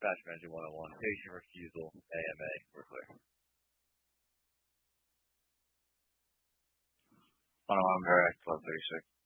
Dispatch Manager 101, patient refusal, AMA, we're clear. I'm Eric, 1236.